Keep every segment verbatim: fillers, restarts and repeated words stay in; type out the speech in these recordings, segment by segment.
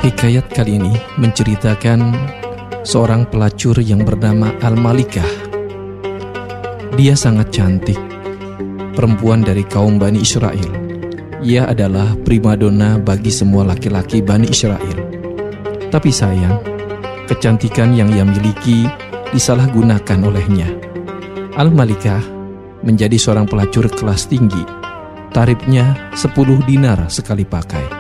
Hikayat kali ini menceritakan seorang pelacur yang bernama Al-Malikah. Dia sangat cantik, perempuan dari kaum Bani Israel. Ia adalah primadona bagi semua laki-laki Bani Israel. Tapi sayang, kecantikan yang ia miliki disalahgunakan olehnya. Al-Malikah menjadi seorang pelacur kelas tinggi. Tarifnya sepuluh dinar sekali pakai.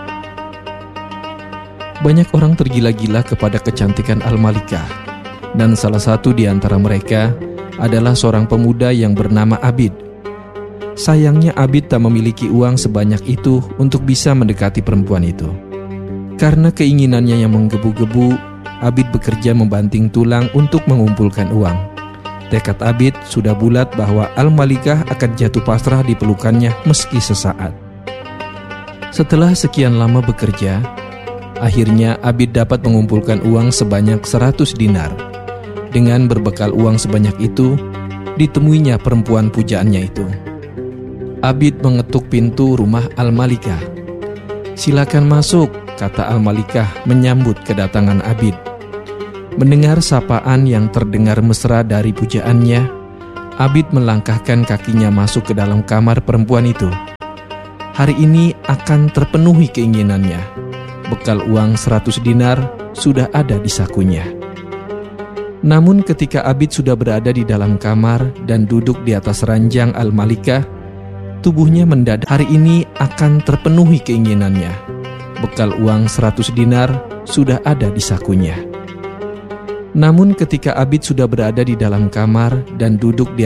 Banyak orang tergila-gila kepada kecantikan Al-Malikah, dan salah satu di antara mereka adalah seorang pemuda yang bernama Abid. Sayangnya Abid tak memiliki uang sebanyak itu untuk bisa mendekati perempuan itu. Karena keinginannya yang menggebu-gebu, Abid bekerja membanting tulang untuk mengumpulkan uang. Tekad Abid sudah bulat bahwa Al-Malikah akan jatuh pasrah di pelukannya meski sesaat. Setelah sekian lama bekerja, akhirnya Abid dapat mengumpulkan uang sebanyak seratus dinar. Dengan berbekal uang sebanyak itu, ditemuinya perempuan pujaannya itu. Abid mengetuk pintu rumah Al-Malikah. "Silakan masuk," kata Al-Malikah menyambut kedatangan Abid. Mendengar sapaan yang terdengar mesra dari pujaannya, Abid melangkahkan kakinya masuk ke dalam kamar perempuan itu. Hari ini akan terpenuhi keinginannya. Bekal uang seratus dinar sudah ada di sakunya. Namun ketika Abid sudah berada di dalam kamar dan duduk di atas ranjang Al-Malikah, tubuhnya mendadak. Hari ini akan terpenuhi keinginannya. Bekal uang seratus dinar sudah ada di sakunya. Namun ketika Abid sudah berada di dalam kamar dan duduk di